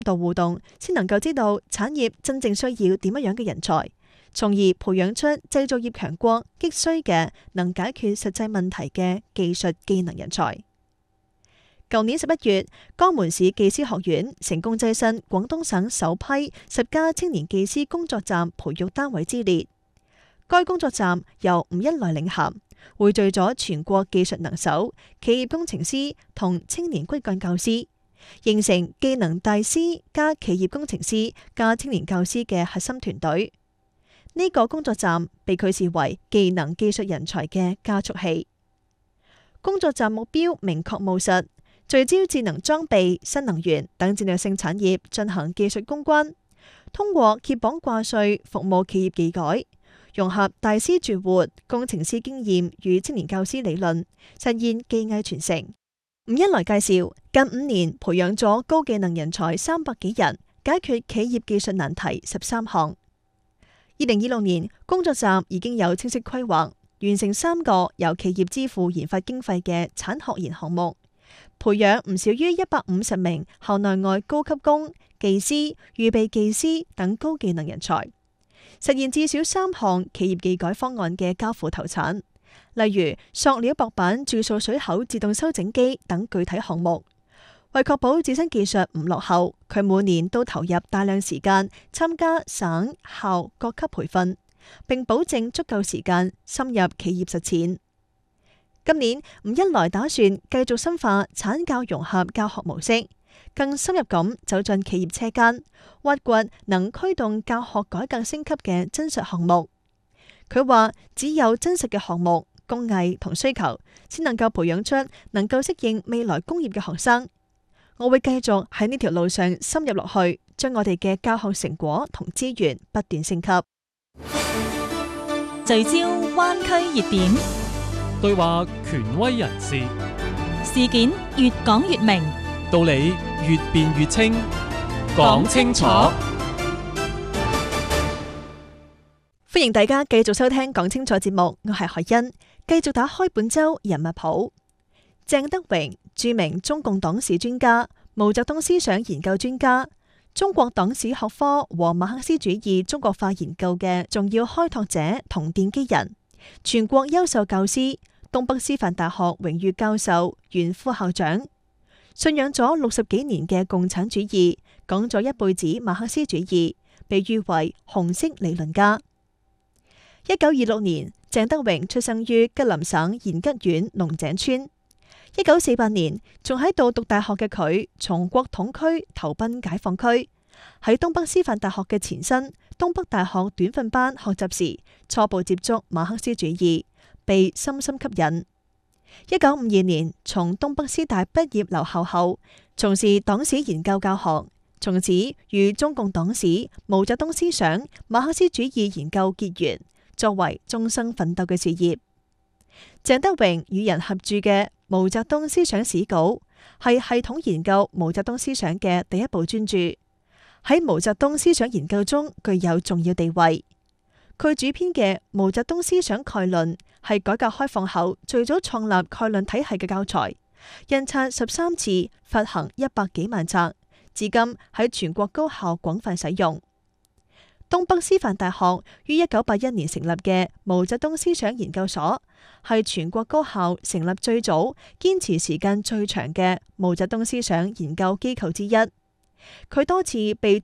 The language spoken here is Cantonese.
度互動，先能夠知道產業真正需要點樣嘅人才，從而培養出製造業強國急需嘅能解決實際問題嘅技術技能人才。舊年11月，江門市技師學院成功躋身廣東省首批10家青年技師工作站培育單位之列。該工作站由吳恩來領銜，匯聚咗全國技術能手、企業工程師同青年骨幹教師，形成技能大師加企業工程師加青年教師嘅核心團隊。呢個工作站被佢視為技能技術人才嘅加速器。工作站目標明確務實，聚焦智能裝備、新能源等戰略性產業進行技術攻關，通過揭綁掛帥服務企業技改，融合大師駐活、工程師經驗與青年教師理論，實現技藝傳承。吳恩來介紹，近5年培養咗高技能人才300幾人，解決企業技術難題13項。2026年，工作站已經有清晰規劃，完成3個由企業支付研發經費嘅產學研項目，培養唔少於150名校內外高級工、技師、預備技師等高技能人才，實現至少3項企業技改方案嘅交付投產，例如塑料薄板注塑水口自動修整機等具體項目。為確保自身技術唔落後，佢每年都投入大量時間參加省校各級培訓，並保證足夠時間深入企業實踐。今年吳恩來打算繼續深化產教融合教學模式，更深入咁走進企業車間，挖掘能驅動教學改革升級嘅真實項目。佢話：只有真實嘅項目、工藝同需求，先能夠培養出能夠適應未來工業嘅學生。我會繼續喺呢條路上深入落去，將我哋嘅教學成果同資源不斷升級。 聚焦灣區熱點， 對話權威人士， 事件越講越明， 道理越辯越清，講清楚。 歡迎大家繼續收聽講清楚節目，我係海欣，繼續打開本周人物譜。鄭德榮，著名中共黨史專家、毛澤東思想研究專家，中國黨史學科和馬克思主義中國化研究嘅重要開拓者同奠基人，全國優秀教師，東北師範大學榮譽教授、原副校長，信仰咗60幾年嘅共產主義，講咗一輩子馬克思主義，被譽為紅色理論家。1926年，鄭德榮出生於吉林省延吉縣龍井村。1948年，仲喺度讀大學嘅佢，從國統區投奔解放區，喺東北師範大學嘅前身東北大學短訓班學習時，初步接觸馬克思主義，被深深吸引。1952年，從東北師大畢業留校後，從事黨史研究教學，從此與中共黨史、毛澤東思想、馬克思主義研究結緣，作為終生奮鬥嘅事業。鄭德榮與人合著嘅《毛澤東思想史稿》係系統研究毛澤東思想嘅第一部專著，喺毛澤東思想研究中具有重要地位。佢主編嘅《毛澤東思想概論》係改革開放後最早創立概論體系嘅教材，印刷13次，發行100幾萬冊，至今喺全國高校廣泛使用。東北師範大學於1981年成立嘅毛澤東思想研究所，係全國高校成立最早、堅持時間最長嘅毛澤東思想研究機構之一。佢多次被